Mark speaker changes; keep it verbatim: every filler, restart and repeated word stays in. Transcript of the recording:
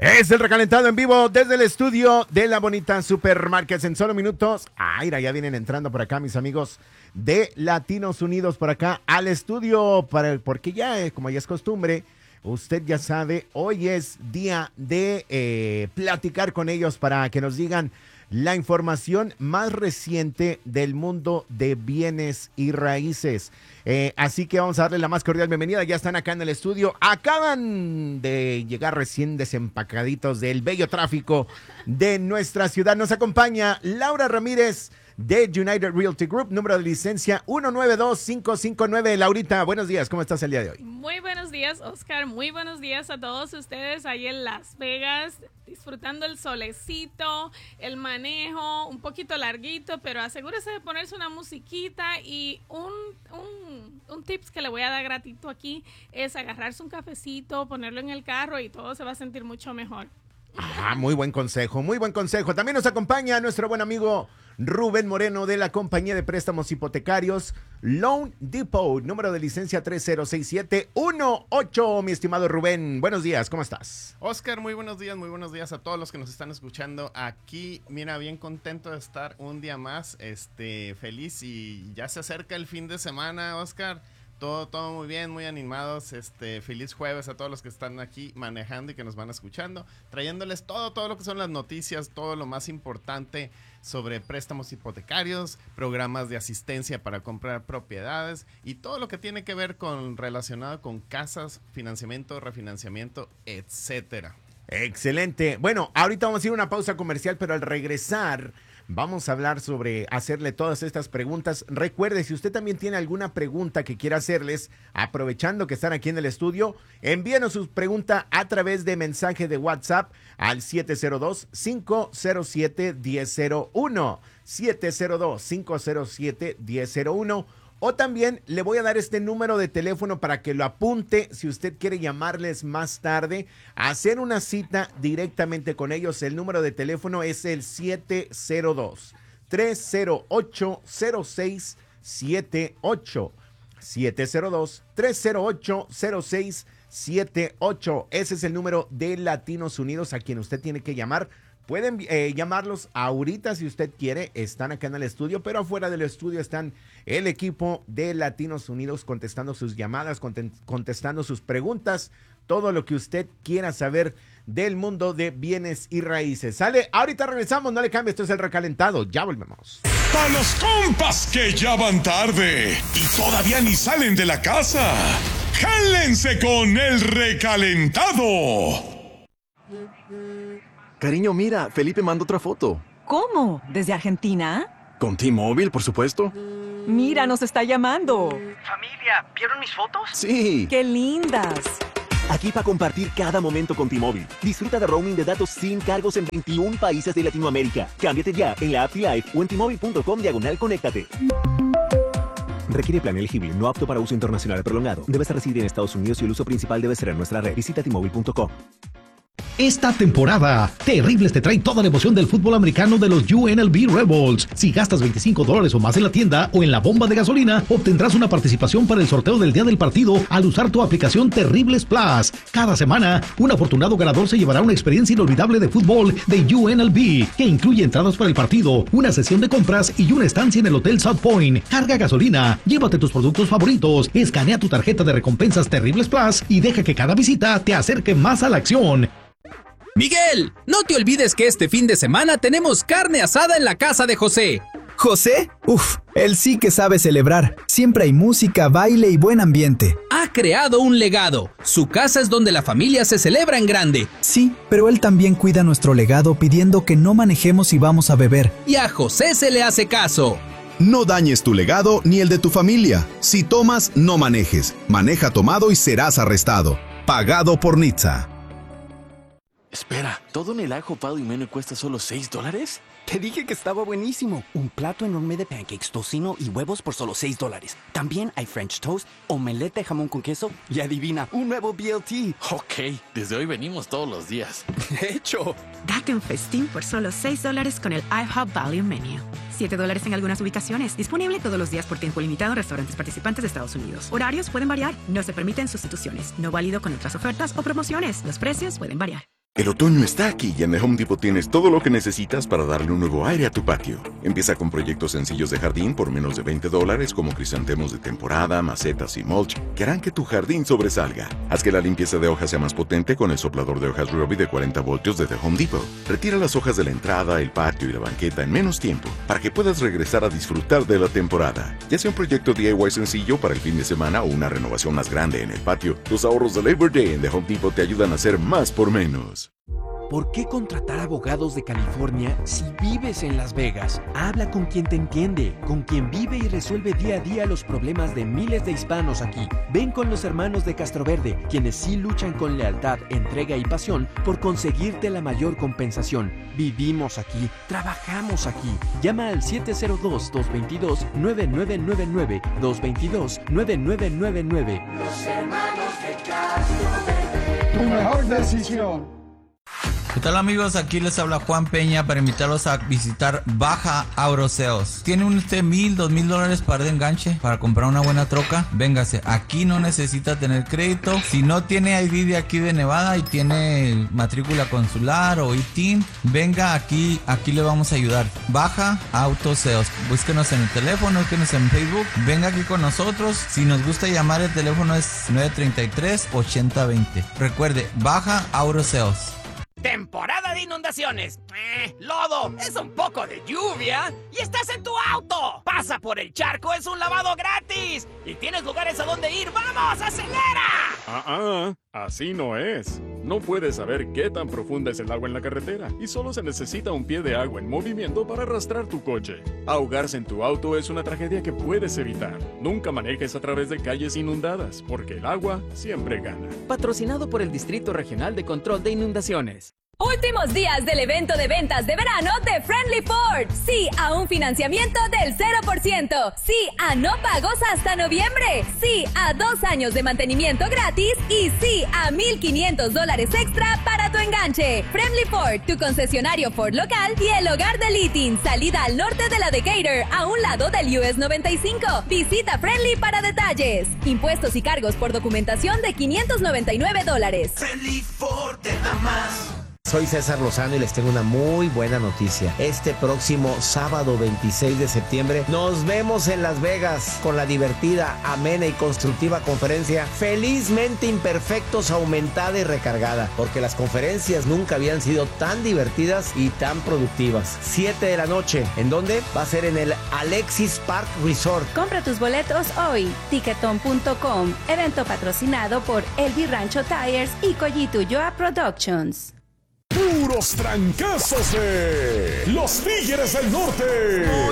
Speaker 1: Es el recalentado en vivo desde el estudio de la bonita Supermarkets en solo minutos. Ay, ya vienen entrando por acá mis amigos de Latinos Unidos por acá al estudio, para, porque ya, eh, como ya es costumbre, usted ya sabe, hoy es día de eh, platicar con ellos para que nos digan la información más reciente del mundo de bienes y raíces. Eh, así que vamos a darle la más cordial bienvenida. Ya están acá en el estudio. Acaban de llegar recién desempacaditos del bello tráfico de nuestra ciudad. Nos acompaña Laura Ramírez de United Realty Group, número de licencia uno nueve dos cinco cinco nueve. Laurita, buenos días, ¿cómo estás el día de hoy?
Speaker 2: Muy buenos días, Oscar, muy buenos días a todos ustedes ahí en Las Vegas, disfrutando el solecito, el manejo, un poquito larguito, pero asegúrese de ponerse una musiquita y un, un, un tips que le voy a dar gratuito aquí es agarrarse un cafecito, ponerlo en el carro y todo se va a sentir mucho mejor.
Speaker 1: Ah, muy buen consejo, muy buen consejo. También nos acompaña nuestro buen amigo Rubén Moreno de la compañía de préstamos hipotecarios Loan Depot, número de licencia tres cero seis siete uno ocho. Mi estimado Rubén, buenos días, ¿cómo estás?
Speaker 3: Oscar, muy buenos días, muy buenos días a todos los que nos están escuchando aquí. Mira, bien contento de estar un día más, este, feliz, y ya se acerca el fin de semana, Oscar. Todo, todo muy bien, muy animados. Este, feliz jueves a todos los que están aquí manejando y que nos van escuchando, trayéndoles todo, todo lo que son las noticias, todo lo más importante sobre préstamos hipotecarios, programas de asistencia para comprar propiedades y todo lo que tiene que ver con relacionado con casas, financiamiento, refinanciamiento, etcétera.
Speaker 1: Excelente. Bueno, ahorita vamos a ir a una pausa comercial, pero al regresar vamos a hablar sobre hacerle todas estas preguntas. Recuerde, si usted también tiene alguna pregunta que quiera hacerles, aprovechando que están aquí en el estudio, envíenos su pregunta a través de mensaje de WhatsApp al siete cero dos cinco cero siete uno cero cero uno, siete cero dos cinco cero siete uno cero cero uno. O también le voy a dar este número de teléfono para que lo apunte si usted quiere llamarles más tarde, hacer una cita directamente con ellos. El número de teléfono es el siete cero dos tres cero ocho cero seis siete ocho. siete cero dos tres cero ocho cero seis siete ocho. Ese es el número de Latinos Unidos a quien usted tiene que llamar. Pueden eh, llamarlos ahorita si usted quiere, están acá en el estudio, pero afuera del estudio están el equipo de Latinos Unidos contestando sus llamadas, contestando sus preguntas, todo lo que usted quiera saber del mundo de bienes y raíces. ¿Sale? Ahorita regresamos, no le cambie, esto es El Recalentado, ya volvemos.
Speaker 4: Para los compas que ya van tarde y todavía ni salen de la casa, jálense con El Recalentado.
Speaker 5: Cariño, mira, Felipe mandó otra foto.
Speaker 6: ¿Cómo? ¿Desde Argentina?
Speaker 5: Con T-Mobile, por supuesto.
Speaker 6: Mira, nos está llamando.
Speaker 7: Familia, ¿vieron mis fotos?
Speaker 5: Sí.
Speaker 6: ¡Qué lindas!
Speaker 8: Aquí para compartir cada momento con T-Mobile. Disfruta de roaming de datos sin cargos en veintiún países de Latinoamérica. Cámbiate ya en la app T-Life o en T-Mobile punto com diagonal conéctate. Requiere plan elegible, no apto para uso internacional prolongado. Debes residir en Estados Unidos y el uso principal debe ser en nuestra red. Visita T Mobile punto com.
Speaker 9: Esta temporada, Terribles te trae toda la emoción del fútbol americano de los U N L V Rebels. Si gastas veinticinco dólares o más en la tienda o en la bomba de gasolina, obtendrás una participación para el sorteo del día del partido al usar tu aplicación Terribles Plus. Cada semana, un afortunado ganador se llevará una experiencia inolvidable de fútbol de U N L V, que incluye entradas para el partido, una sesión de compras y una estancia en el Hotel South Point. Carga gasolina, llévate tus productos favoritos, escanea tu tarjeta de recompensas Terribles Plus y deja que cada visita te acerque más a la acción.
Speaker 10: Miguel, no te olvides que este fin de semana tenemos carne asada en la casa de José.
Speaker 11: ¿José? Uf, él sí que sabe celebrar. Siempre hay música, baile y buen ambiente.
Speaker 10: Ha creado un legado. Su casa es donde la familia se celebra en grande.
Speaker 11: Sí, pero él también cuida nuestro legado pidiendo que no manejemos si vamos a beber.
Speaker 10: Y a José se le hace caso.
Speaker 12: No dañes tu legado ni el de tu familia. Si tomas, no manejes. Maneja tomado y serás arrestado. Pagado por N H T S A.
Speaker 13: Espera, ¿todo en el ajo Pado y Mene cuesta solo seis dólares?
Speaker 14: Te dije que estaba buenísimo. Un plato enorme de pancakes, tocino y huevos por solo seis dólares. También hay French toast, omelette de jamón con queso y adivina, un nuevo B L T.
Speaker 13: Ok, desde hoy venimos todos los días.
Speaker 14: De hecho.
Speaker 15: Date un festín por solo seis dólares con el IHOP Value Menu. siete dólares en algunas ubicaciones. Disponible todos los días por tiempo limitado en restaurantes participantes de Estados Unidos. Horarios pueden variar. No se permiten sustituciones. No válido con otras ofertas o promociones. Los precios pueden variar.
Speaker 16: El otoño está aquí y en The Home Depot tienes todo lo que necesitas para darle un nuevo aire a tu patio. Empieza con proyectos sencillos de jardín por menos de veinte dólares como crisantemos de temporada, macetas y mulch que harán que tu jardín sobresalga. Haz que la limpieza de hojas sea más potente con el soplador de hojas Ryobi de cuarenta voltios de The Home Depot. Retira las hojas de la entrada, el patio y la banqueta en menos tiempo para que puedas regresar a disfrutar de la temporada. Ya sea un proyecto D I Y sencillo para el fin de semana o una renovación más grande en el patio, los ahorros de Labor Day en The Home Depot te ayudan a hacer más por menos.
Speaker 17: ¿Por qué contratar abogados de California si vives en Las Vegas? Habla con quien te entiende, con quien vive y resuelve día a día los problemas de miles de hispanos aquí. Ven con los hermanos de Castroverde, quienes sí luchan con lealtad, entrega y pasión por conseguirte la mayor compensación. Vivimos aquí, trabajamos aquí. Llama al siete cero dos, dos dos dos, nueve nueve nueve nueve, dos dos dos, nueve nueve nueve nueve.
Speaker 18: Los hermanos de Castroverde. Tu mejor decisión.
Speaker 19: ¿Qué tal, amigos? Aquí les habla Juan Peña para invitarlos a visitar Baja Auto Sales. ¿Tiene usted mil, dos mil dólares para de enganche para comprar una buena troca? Véngase, aquí no necesita tener crédito. Si no tiene I D de aquí de Nevada y tiene matrícula consular o I T I N, venga aquí, aquí le vamos a ayudar. Baja Auto Sales. Búsquenos en el teléfono, búsquenos en Facebook. Venga aquí con nosotros. Si nos gusta llamar, el teléfono es nueve tres tres, ocho cero dos cero. Recuerde, Baja Auto Sales.
Speaker 20: Temporada de inundaciones. Eh, lodo, es un poco de lluvia y estás en tu auto. Pasa por el charco, es un lavado gratis. Y tienes lugares a donde ir. ¡Vamos, acelera!
Speaker 21: Ah, ah, así no es. No puedes saber qué tan profunda es el agua en la carretera y solo se necesita un pie de agua en movimiento para arrastrar tu coche. Ahogarse en tu auto es una tragedia que puedes evitar. Nunca manejes a través de calles inundadas, porque el agua siempre gana.
Speaker 10: Patrocinado por el Distrito Regional de Control de Inundaciones.
Speaker 22: Últimos días del evento de ventas de verano de Friendly Ford. Sí a un financiamiento del cero por ciento. Sí a no pagos hasta noviembre. Sí a dos años de mantenimiento gratis. Y sí a mil quinientos dólares extra para tu enganche. Friendly Ford, tu concesionario Ford local y el hogar de Littin. Salida al norte de la Decatur, a un lado del U S noventa y cinco. Visita Friendly para detalles. Impuestos y cargos por documentación de quinientos noventa y nueve dólares.
Speaker 18: Friendly Ford te da más.
Speaker 23: Soy César Lozano y les tengo una muy buena noticia. Este próximo sábado veintiséis de septiembre nos vemos en Las Vegas con la divertida, amena y constructiva conferencia Felizmente Imperfectos, aumentada y recargada, porque las conferencias nunca habían sido tan divertidas y tan productivas. siete de la noche. ¿En dónde? Va a ser en el Alexis Park Resort.
Speaker 24: Compra tus boletos hoy. Ticketon punto com. Evento patrocinado por Elvi Rancho Tires y Collito Ulloa Productions.
Speaker 4: Puros trancazos de los Tigres del Norte.